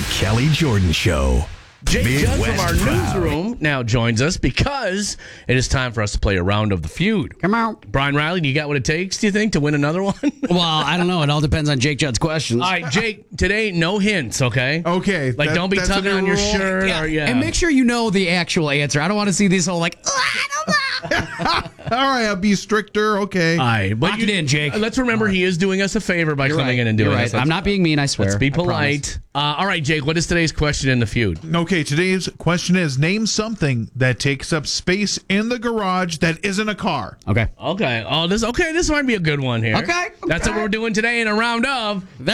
Kelly Jordan Show. Jake Judd from our Midwest proud. newsroom now joins us because it is time for us to play a round of the feud. Come out. Brian Riley, do you got what it takes, do you think, to win another one? Well, I don't know. It all depends on Jake Judd's questions. All right, Jake, today, no hints, okay? Okay. Like, don't be that's a tugging new on your rule. shirt. And make sure you know the actual answer. I don't want to see these whole like, I don't know. All right, I'll be stricter. Okay. All right, but Lock it in, Jake. Let's remember he is doing us a favor by coming in and doing You're this. right. I'm not being mean, I swear. Let's be I promise. polite. All right, Jake, what is today's question in the feud? Okay, today's question is name something that takes up space in the garage that isn't a car. Okay. Okay. This might be a good one here. Okay. That's what we're doing today in a round of The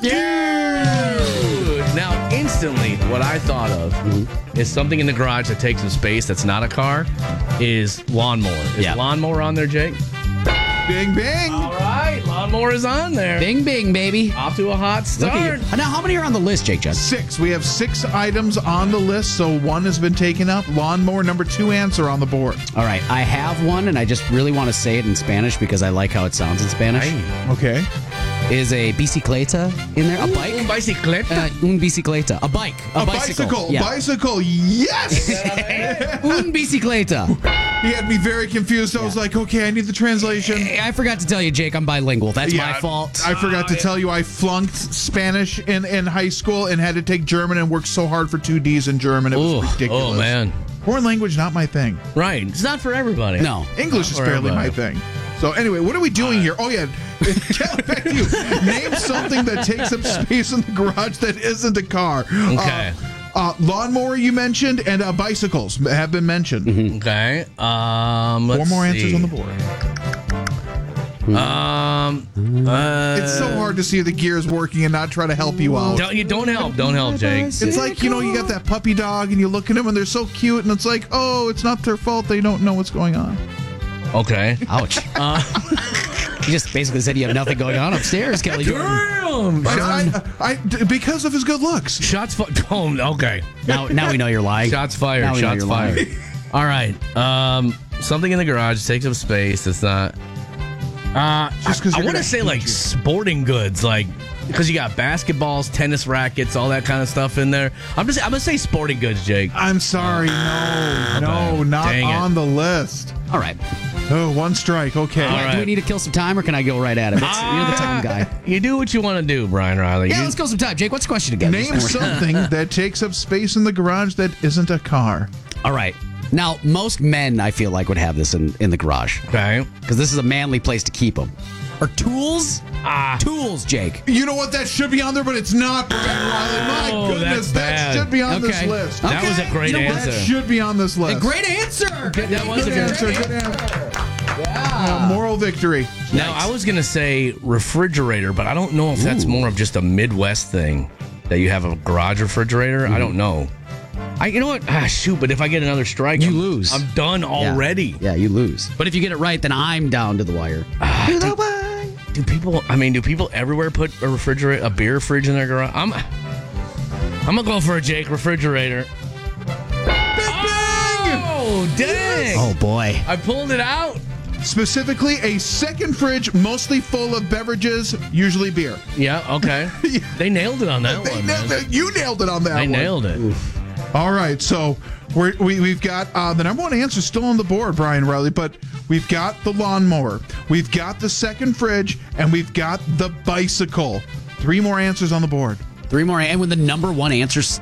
Feud. Now, instantly, what I thought of is something in the garage that takes up space that's not a car is lawnmower. Is lawnmower on there, Jake? Bing, bing. All right, lawnmower is on there. Bing, bing, baby. Off to a hot Look start. at you. Now, how many are on the list, Jake Judd? 6. We have 6 items on the list, so 1 has been taken up. Lawnmower number 2 answer on the board. All right. I have one, and I just really want to say it in Spanish because I like how it sounds in Spanish. Okay. Is a bicicleta in there? A bike? Un bicicleta. Un bicicleta. A bike. A bicycle. Yeah. Bicycle. Yes. Un bicicleta. He had me very confused. I was like, okay, I need the translation. I forgot to tell you, Jake, I'm bilingual. That's my fault. I forgot to tell you I flunked Spanish in high school and had to take German and worked so hard for 2 Ds in German. It was ridiculous. Oh, man. Foreign language, not my thing. Right. It's not for everybody. No. English is for barely my everybody. thing. So anyway, what are we doing here? Oh, yeah. Back to you. Name something that takes up space in the garage that isn't a car. Okay. Lawnmower you mentioned and bicycles have been mentioned. Okay. Let's 4 more answers see. on the board. It's so hard to see the gears working and not try to help you out. Don't help, Jake. It's like, you got that puppy dog and you look at them and they're so cute and it's like, oh, it's not their fault. They don't know what's going on. Okay. Ouch. You just basically said you have nothing going on upstairs, Kelly Jordan. Damn. Because of his good looks. Shots fired. Oh, okay. Now we know you're lying. Shots fired. Now we know Shots you're fired. lying. All right. Something in the garage takes up space. It's not. Just 'cause I you're want to gonna say hate like you. sporting goods, like because you got basketballs, tennis rackets, all that kind of stuff in there. I'm gonna say sporting goods, Jake. I'm sorry. No, not Dang it. on the list. All right. Oh, 1 strike. Okay. All right. Do we need to kill some time, or can I go right at it? You're the time guy. You do what you want to do, Brian Riley. Yeah, You- let's kill some time. Jake, what's the question again? Name something that takes up space in the garage that isn't a car. All right. Now, most men, I feel like, would have this in the garage. Okay. Because this is a manly place to keep them. Or tools? Tools, Jake. You know what? That should be on there, but it's not. Brian Riley. My Oh, goodness, that's that bad. should be on this Okay. list. That was a great You know what? answer. That should be on this list. Great answer. That was a Good good answer. Good answer. Moral victory. Now, I was going to say refrigerator, but I don't know if that's more of just a Midwest thing that you have a garage refrigerator. I don't know. You know what? Shoot, but if I get another strike, You lose. I'm done already. Yeah, you lose. But if you get it right, then I'm down to the wire. Do people everywhere put a beer fridge in their garage? I'm going to go for a Jake refrigerator. Oh, dang. Oh, boy. I pulled it out. Specifically, a second fridge, mostly full of beverages, usually beer. Yeah, okay. They nailed it on that one, man. You nailed it on that They one. nailed it. All right, so we've got the number 1 answer still on the board, Brian Riley, but we've got the lawnmower, we've got the second fridge, and we've got the bicycle. 3 more answers on the board. 3 more. And when the number 1 answer